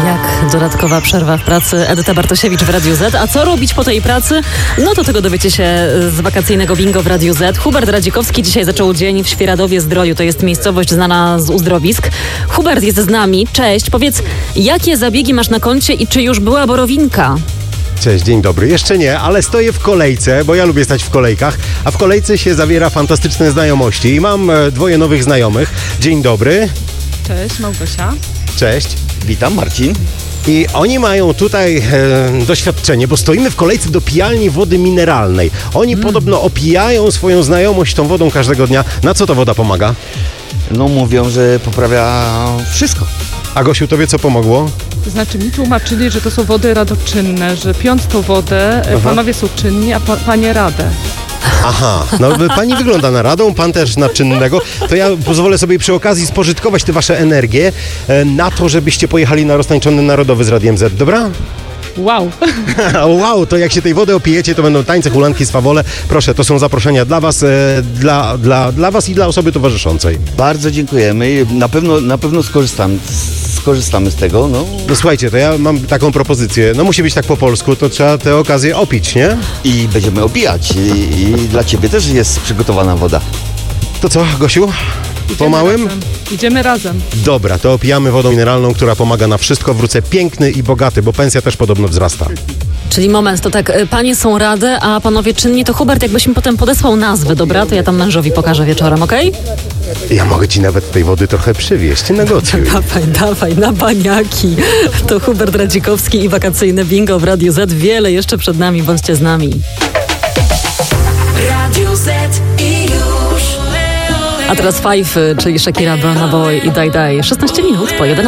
Jak dodatkowa przerwa w pracy. Edyta Bartosiewicz w Radiu Z. A co robić po tej pracy? No to tego dowiecie się z wakacyjnego bingo w Radiu Z. Hubert Radzikowski dzisiaj zaczął dzień w Świeradowie-Zdroju. To jest miejscowość znana z uzdrowisk. Hubert jest z nami. Cześć. Powiedz, jakie zabiegi masz na koncie i czy już była borowinka? Cześć, dzień dobry. Jeszcze nie, ale stoję w kolejce, bo ja lubię stać w kolejkach, a w kolejce się zawiera fantastyczne znajomości i mam dwoje nowych znajomych. Dzień dobry. Cześć, Małgosia. Cześć. Witam, Marcin. I oni mają tutaj doświadczenie, bo stoimy w kolejce do pijalni wody mineralnej. Oni podobno opijają swoją znajomość tą wodą każdego dnia. Na co ta woda pomaga? No mówią, że poprawia wszystko. A Gosiu, tobie co pomogło? To znaczy mi tłumaczyli, że to są wody radoczynne, że pijąc tą wodę panowie są czynni, a panie radę. Aha, no pani wygląda na radą, pan też na czynnego. To ja pozwolę sobie przy okazji spożytkować te wasze energie na to, żebyście pojechali na roztańczony narodowy z Radiem Z, dobra? Wow! Wow, to jak się tej wody opijecie, to będą tańce, hulanki, swawole. Proszę, to są zaproszenia dla was, dla was i dla osoby towarzyszącej. Bardzo dziękujemy. Na pewno skorzystamy z tego. No. No słuchajcie, to ja mam taką propozycję. No musi być tak po polsku, to trzeba tę okazję opić, nie? I będziemy opijać. I dla ciebie też jest przygotowana woda. To co, Gosiu? Po małym? Idziemy razem. Dobra, to opijamy wodą mineralną, która pomaga na wszystko. Wrócę piękny i bogaty, bo pensja też podobno wzrasta. Czyli moment, to tak, panie są rade, a panowie czynni. To Hubert, jakbyś mi potem podesłał nazwy, dobra? To ja tam mężowi pokażę wieczorem, okej? Ja mogę ci nawet tej wody trochę przywieźć. Negocjuj. Dawaj, na baniaki. To Hubert Radzikowski i wakacyjne bingo w Radiu Z. Wiele jeszcze przed nami, bądźcie z nami. Radio Z i już. A teraz Five, czyli Shakira, Burna Boy i Die Die. 16 minut po 11.